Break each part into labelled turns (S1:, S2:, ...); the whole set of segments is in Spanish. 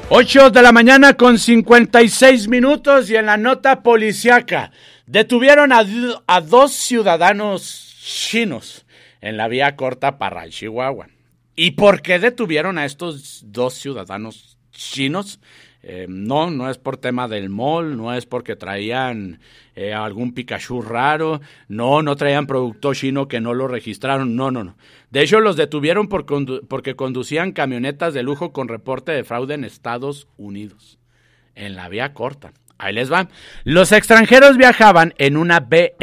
S1: 8 de la mañana con 56 minutos y en la nota policiaca detuvieron a dos ciudadanos chinos en la vía corta Parral, Chihuahua. ¿Y por qué detuvieron a estos dos ciudadanos chinos? No es por tema del mall, no es porque traían algún Pikachu raro, no traían producto chino que no lo registraron, no. De hecho, los detuvieron porque conducían camionetas de lujo con reporte de fraude en Estados Unidos, en la vía corta. Ahí les va. Los extranjeros viajaban en una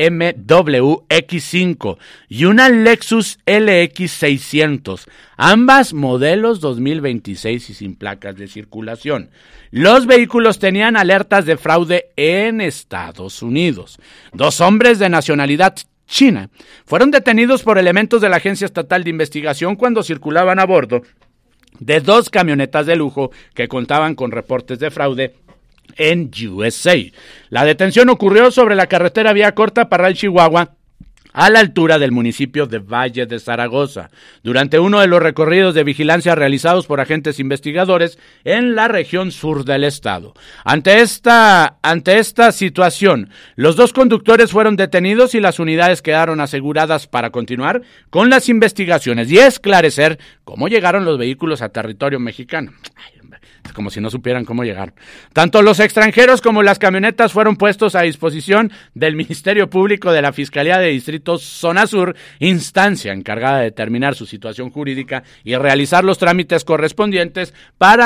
S1: BMW X5 y una Lexus LX 600, ambas modelos 2026 y sin placas de circulación. Los vehículos tenían alertas de fraude en Estados Unidos. Dos hombres de nacionalidad china fueron detenidos por elementos de la Agencia Estatal de Investigación cuando circulaban a bordo de dos camionetas de lujo que contaban con reportes de fraude en USA. La detención ocurrió sobre la carretera vía corta Parral, Chihuahua, a la altura del municipio de Valle de Zaragoza, durante uno de los recorridos de vigilancia realizados por agentes investigadores en la región sur del estado. Ante esta situación, los dos conductores fueron detenidos y las unidades quedaron aseguradas para continuar con las investigaciones y esclarecer cómo llegaron los vehículos a territorio mexicano. Como si no supieran cómo llegar. Tanto los extranjeros como las camionetas fueron puestos a disposición del Ministerio Público de la Fiscalía de Distrito Zona Sur, instancia encargada de determinar su situación jurídica y realizar los trámites correspondientes para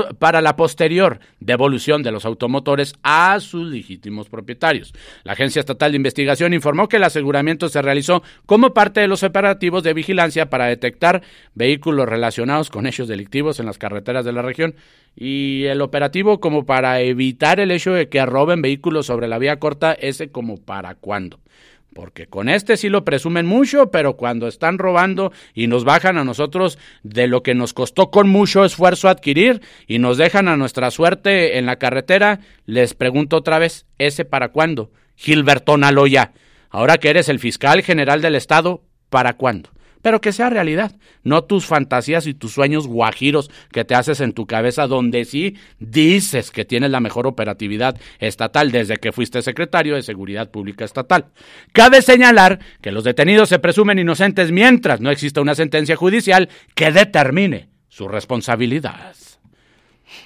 S1: la posterior devolución de los automotores a sus legítimos propietarios. La Agencia Estatal de Investigación informó que el aseguramiento se realizó como parte de los operativos de vigilancia para detectar vehículos relacionados con hechos delictivos en las carreteras de la región. Y el operativo como para evitar el hecho de que roben vehículos sobre la vía corta, ese como para cuándo. Porque con este sí lo presumen mucho, pero cuando están robando y nos bajan a nosotros de lo que nos costó con mucho esfuerzo adquirir y nos dejan a nuestra suerte en la carretera, les pregunto otra vez, ¿ese para cuándo? Gilberto Naloya, ahora que eres el fiscal general del estado, ¿para cuándo? Pero que sea realidad, no tus fantasías y tus sueños guajiros que te haces en tu cabeza, donde sí dices que tienes la mejor operatividad estatal desde que fuiste secretario de Seguridad Pública Estatal. Cabe señalar que los detenidos se presumen inocentes mientras no exista una sentencia judicial que determine su responsabilidad.